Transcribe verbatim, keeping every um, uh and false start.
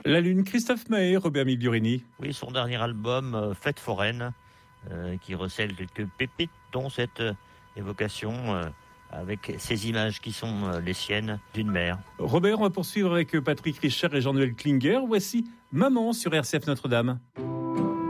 La Lune, Christophe Mahé, Robert Migliorini. Oui, son dernier album, euh, Fête foraine, euh, qui recèle quelques pépites, dont cette euh, évocation euh, avec ces images qui sont euh, les siennes d'une mère. Robert, on va poursuivre avec Patrick Richer et Jean-Noël Klinger. Voici Maman sur R C F Notre-Dame.